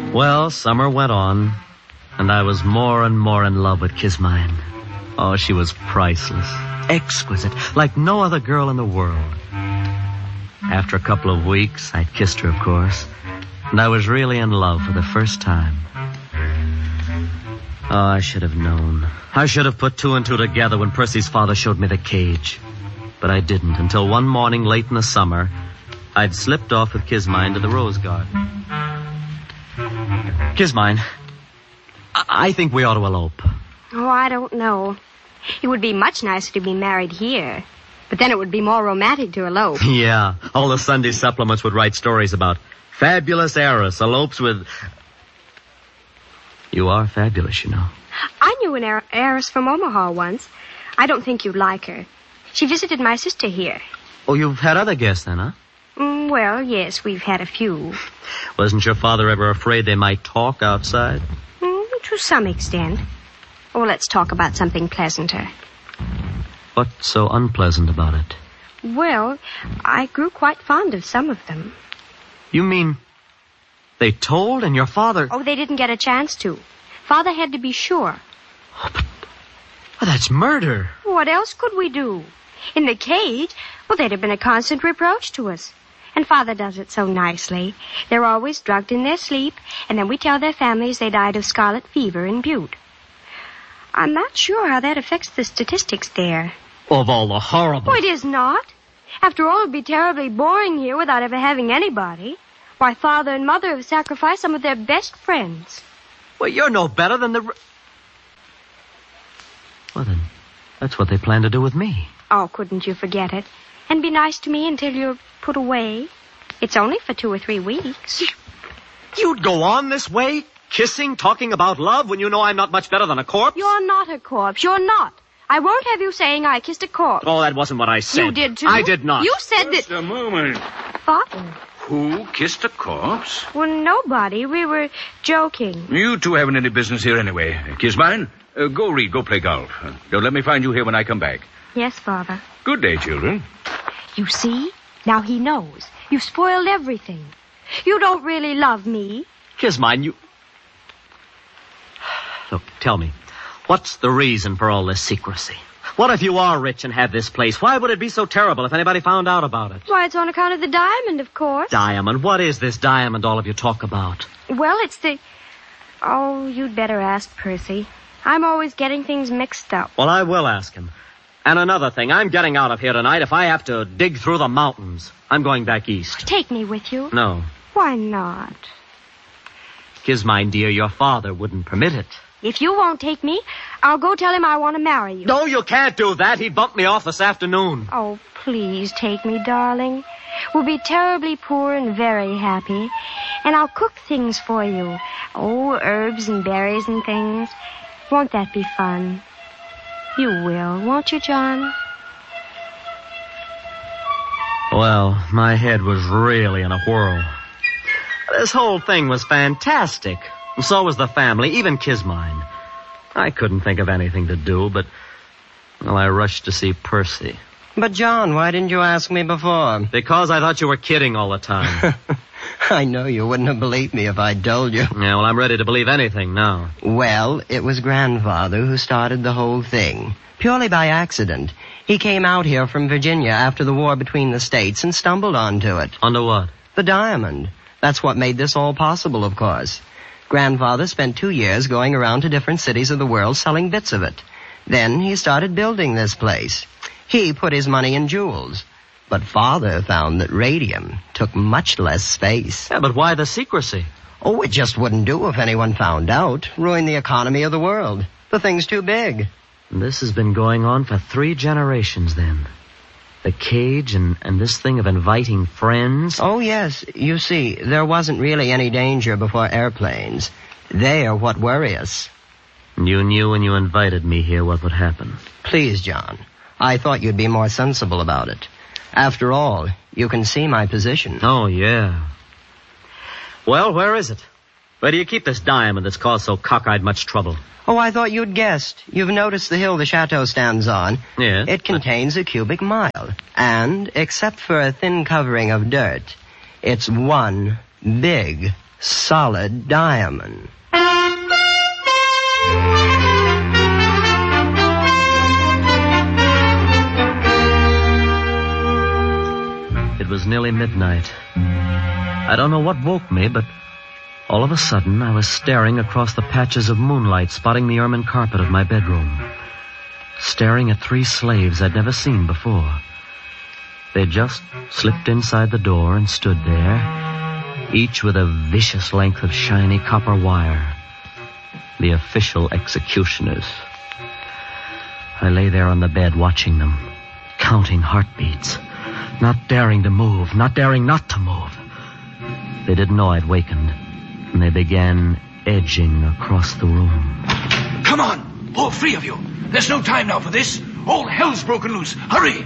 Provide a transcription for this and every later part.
Well, summer went on, and I was more and more in love with Kismine. Oh, she was priceless, exquisite, like no other girl in the world. After a couple of weeks, I'd kissed her, of course, and I was really in love for the first time. Oh, I should have known. I should have put two and two together when Percy's father showed me the cage. But I didn't until one morning late in the summer, I'd slipped off with Kismine to the rose garden. Kismine, I think we ought to elope. Oh, I don't know. It would be much nicer to be married here. But then it would be more romantic to elope. Yeah, all the Sunday supplements would write stories about fabulous heiress elopes with... You are fabulous, you know. I knew an heiress from Omaha once. I don't think you'd like her. She visited my sister here. Oh, you've had other guests then, huh? Well, yes, we've had a few. Wasn't your father ever afraid they might talk outside? To some extent. Oh, let's talk about something pleasanter. What's so unpleasant about it? Well, I grew quite fond of some of them. You mean they told and your father... Oh, they didn't get a chance to. Father had to be sure. Oh, but that's murder. What else could we do? In the cage, well, they'd have been a constant reproach to us. And Father does it so nicely. They're always drugged in their sleep, and then we tell their families they died of scarlet fever in Butte. I'm not sure how that affects the statistics there. Of all the horrible... Oh, it is not. After all, it would be terribly boring here without ever having anybody. Why, Father and Mother have sacrificed some of their best friends. Well, you're no better than the... Well, then, that's what they plan to do with me. Oh, couldn't you forget it? And be nice to me until you're put away. It's only for 2 or 3 weeks. You'd go on this way? Kissing, talking about love, when you know I'm not much better than a corpse? You're not a corpse. You're not. I won't have you saying I kissed a corpse. Oh, that wasn't what I said. You did, too. I did not. You said that... Just a moment. Father. Who kissed a corpse? Well, nobody. We were joking. You two haven't any business here anyway. Kismine, go read, go play golf. Don't let me find you here when I come back. Yes, Father. Good day, children. You see? Now he knows. You've spoiled everything. You don't really love me. Kismine, you... Look, tell me, what's the reason for all this secrecy? What if you are rich and have this place? Why would it be so terrible if anybody found out about it? Why, it's on account of the diamond, of course. Diamond? What is this diamond all of you talk about? Well, it's the... Oh, you'd better ask Percy. I'm always getting things mixed up. Well, I will ask him. And another thing, I'm getting out of here tonight if I have to dig through the mountains. I'm going back east. Take me with you. No. Why not? Kismine, dear, your father wouldn't permit it. If you won't take me, I'll go tell him I want to marry you. No, you can't do that. He bumped me off this afternoon. Oh, please take me, darling. We'll be terribly poor and very happy. And I'll cook things for you. Oh, herbs and berries and things. Won't that be fun? You will, won't you, John? Well, my head was really in a whirl. This whole thing was fantastic. And so was the family, even Kismine. I couldn't think of anything to do, but... Well, I rushed to see Percy. But, John, why didn't you ask me before? Because I thought you were kidding all the time. I know you wouldn't have believed me if I'd told you. Yeah, well, I'm ready to believe anything now. Well, it was Grandfather who started the whole thing. Purely by accident. He came out here from Virginia after the war between the states and stumbled onto it. Onto what? The diamond. That's what made this all possible, of course. Grandfather spent 2 years going around to different cities of the world selling bits of it. Then he started building this place. He put his money in jewels. But Father found that radium took much less space. Yeah, but why the secrecy? Oh, it just wouldn't do if anyone found out. Ruin the economy of the world. The thing's too big. And this has been going on for 3 generations, then. The cage and this thing of inviting friends. Oh, yes. You see, there wasn't really any danger before airplanes. They are what worry us. And you knew when you invited me here what would happen. Please, John. I thought you'd be more sensible about it. After all, you can see my position. Oh, yeah. Well, where is it? Where do you keep this diamond that's caused so cockeyed much trouble? Oh, I thought you'd guessed. You've noticed the hill the chateau stands on. Yes. It contains a cubic mile. And, except for a thin covering of dirt, it's one big solid diamond. It was nearly midnight. I don't know what woke me, but all of a sudden I was staring across the patches of moonlight spotting the ermine carpet of my bedroom. Staring at 3 slaves I'd never seen before. They just slipped inside the door and stood there, each with a vicious length of shiny copper wire. The official executioners. I lay there on the bed watching them, counting heartbeats, not daring to move, not daring not to move. They didn't know I'd wakened, and they began edging across the room. Come on, all 3 of you. There's no time now for this. All hell's broken loose. Hurry!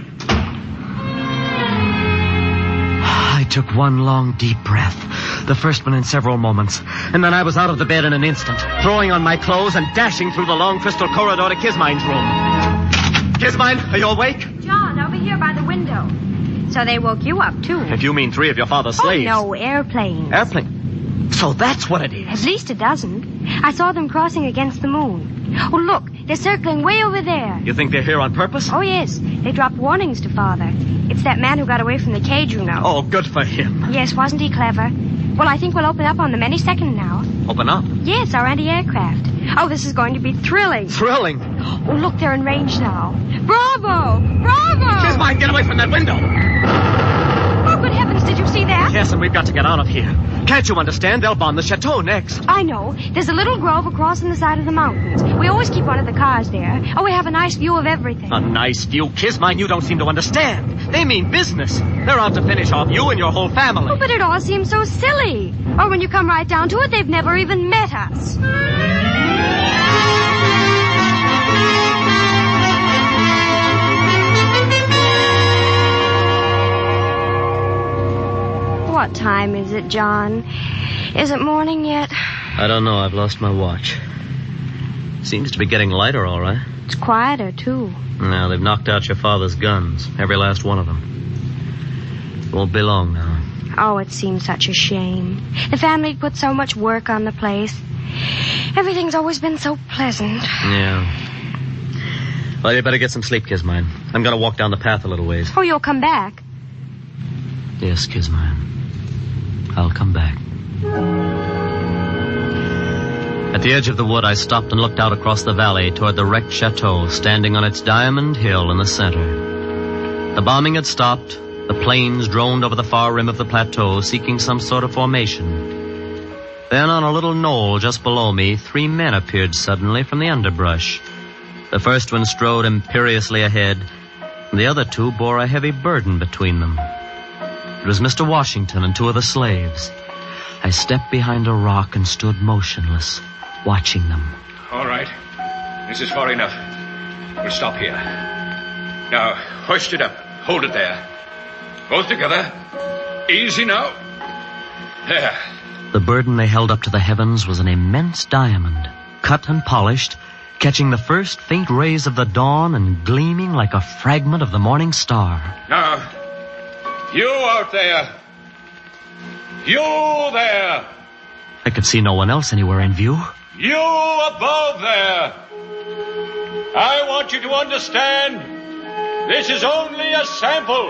I took one long, deep breath, the first one in several moments, and then I was out of the bed in an instant, throwing on my clothes and dashing through the long crystal corridor to Kismine's room. Kismine, are you awake? John, over here by the window. So they woke you up, too. If you mean 3 of your father's slaves. Oh, no, airplanes. Airplane? So that's what it is. At least a dozen. I saw them crossing against the moon. Oh, look, they're circling way over there. You think they're here on purpose? Oh, yes. They dropped warnings to Father. It's that man who got away from the cage, you know. Oh, good for him. Yes, wasn't he clever? Well, I think we'll open up on them any second now. Open up? Yes, our anti-aircraft. Oh, this is going to be thrilling. Thrilling. Oh, look, they're in range now. Bravo! Bravo! Kismine, get away from that window. Oh, good heavens, did you see that? Yes, and we've got to get out of here. Can't you understand? They'll bomb the chateau next. I know. There's a little grove across on the side of the mountains. We always keep one of the cars there. Oh, we have a nice view of everything. A nice view? Kismine, you don't seem to understand. They mean business. They're out to finish off you and your whole family. Oh, but it all seems so silly. Or when you come right down to it, they've never even met us. What time is it, John? Is it morning yet? I don't know. I've lost my watch. Seems to be getting lighter, all right. It's quieter, too. Now, they've knocked out your father's guns. Every last one of them. It won't be long now. Oh, it seems such a shame. The family put so much work on the place. Everything's always been so pleasant. Yeah. Well, you better get some sleep, Kismine. I'm going to walk down the path a little ways. Oh, you'll come back? Yes, Kismine. I'll come back. At the edge of the wood, I stopped and looked out across the valley toward the wrecked chateau standing on its diamond hill in the center. The bombing had stopped. The planes droned over the far rim of the plateau, seeking some sort of formation. Then on a little knoll just below me, 3 men appeared suddenly from the underbrush. The first one strode imperiously ahead, and the other 2 bore a heavy burden between them. It was Mr. Washington and 2 of the slaves. I stepped behind a rock and stood motionless, watching them. All right. This is far enough. We'll stop here. Now, hoist it up. Hold it there. Both together. Easy now. There. The burden they held up to the heavens was an immense diamond, cut and polished, catching the first faint rays of the dawn and gleaming like a fragment of the morning star. Now, you out there. You there. I could see no one else anywhere in view. You above there. I want you to understand, this is only a sample.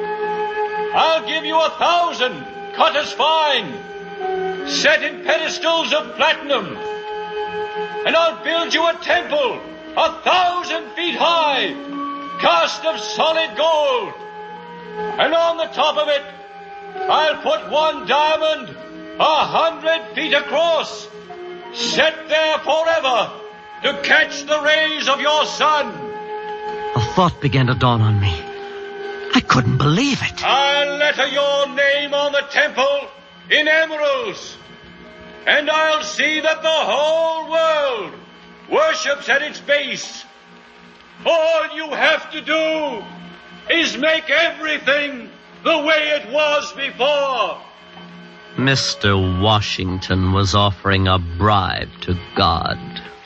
I'll give you 1,000, cut as fine, set in pedestals of platinum. And I'll build you a temple, 1,000 feet high, cast of solid gold. And on the top of it, I'll put 1 diamond, 100 feet across, set there forever to catch the rays of your sun. A thought began to dawn on me. I couldn't believe it. I'll letter your name on the temple in emeralds, and I'll see that the whole world worships at its base. All you have to do is make everything the way it was before. Mr. Washington was offering a bribe to God.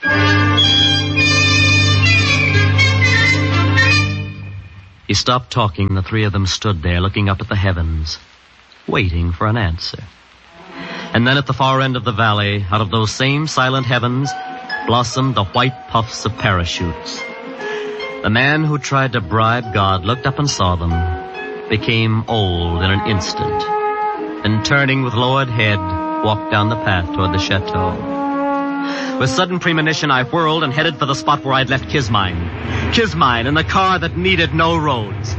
He stopped talking. The 3 of them stood there looking up at the heavens, waiting for an answer. And then at the far end of the valley, out of those same silent heavens, blossomed the white puffs of parachutes. The man who tried to bribe God looked up and saw them, became old in an instant, and turning with lowered head, walked down the path toward the chateau. With sudden premonition, I whirled and headed for the spot where I'd left Kismine. Kismine in the car that needed no roads.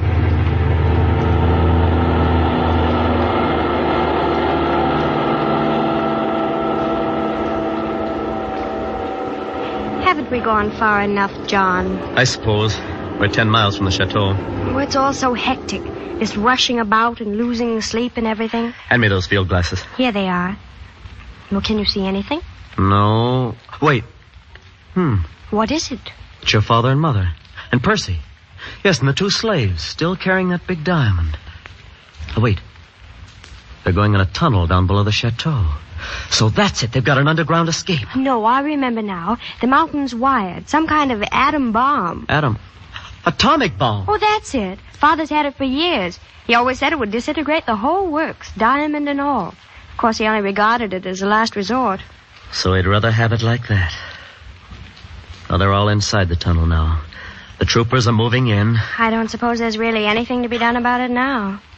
Haven't we gone far enough, John? I suppose. We're 10 miles from the chateau. Oh, it's all so hectic. This rushing about and losing sleep and everything. Hand me those field glasses. Here they are. Well, can you see anything? No. Wait. What is it? It's your father and mother. And Percy. Yes, and the 2 slaves, still carrying that big diamond. Oh, wait. They're going in a tunnel down below the chateau. So that's it. They've got an underground escape. No, I remember now. The mountain's wired. Some kind of atom bomb. Atomic bomb. Oh, that's it. Father's had it for years. He always said it would disintegrate the whole works, diamond and all. Of course, he only regarded it as a last resort. So he'd rather have it like that. Well, they're all inside the tunnel now. The troopers are moving in. I don't suppose there's really anything to be done about it now.